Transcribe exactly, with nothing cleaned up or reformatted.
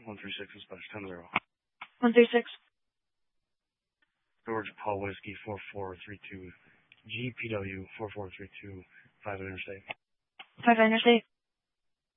one three six dispatch, ten zero. one three six. George Paul Whiskey, four four three two. G P W, four four three two. five Interstate. five Interstate.